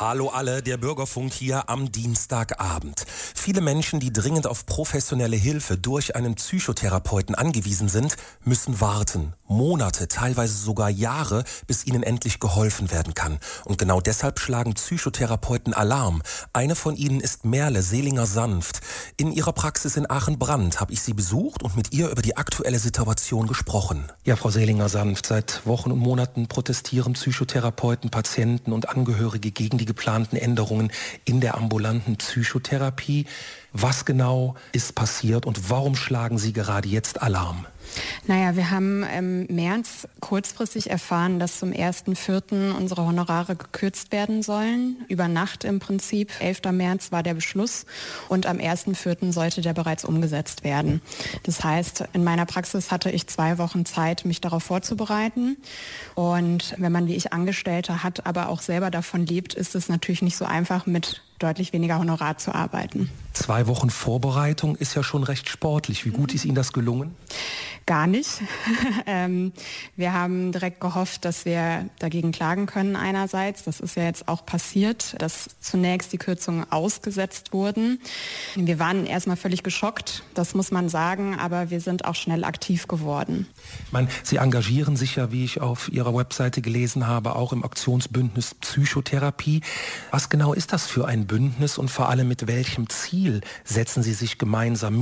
Hallo alle, der Bürgerfunk hier am Dienstagabend. Viele Menschen, die dringend auf professionelle Hilfe durch einen Psychotherapeuten angewiesen sind, müssen warten. Monate, teilweise sogar Jahre, bis ihnen endlich geholfen werden kann. Und genau deshalb schlagen Psychotherapeuten Alarm. Eine von ihnen ist Merle Selinger-Sanft. In ihrer Praxis in Aachen-Brand habe ich sie besucht und mit ihr über die aktuelle Situation gesprochen. Ja, Frau Selinger-Sanft, seit Wochen und Monaten protestieren Psychotherapeuten, Patienten und Angehörige gegen die geplanten Änderungen in der ambulanten Psychotherapie. Was genau ist passiert und warum schlagen Sie gerade jetzt Alarm? Naja, wir haben im März kurzfristig erfahren, dass zum 1.4. unsere Honorare gekürzt werden sollen. Über Nacht im Prinzip. 11. März war der Beschluss und am 1.4. sollte der bereits umgesetzt werden. Das heißt, in meiner Praxis hatte ich 2 Wochen Zeit, mich darauf vorzubereiten. Und wenn man wie ich Angestellte hat, aber auch selber davon lebt, ist es natürlich nicht so einfach, mit deutlich weniger Honorar zu arbeiten. 2 Wochen Vorbereitung ist ja schon recht sportlich. Wie gut ist Ihnen das gelungen? Gar nicht. Wir haben direkt gehofft, dass wir dagegen klagen können einerseits. Das ist ja jetzt auch passiert, dass zunächst die Kürzungen ausgesetzt wurden. Wir waren erstmal völlig geschockt, das muss man sagen, aber wir sind auch schnell aktiv geworden. Ich meine, Sie engagieren sich ja, wie ich auf Ihrer Webseite gelesen habe, auch im Aktionsbündnis Psychotherapie. Was genau ist das für ein Bündnis und vor allem mit welchem Ziel setzen Sie sich gemeinsam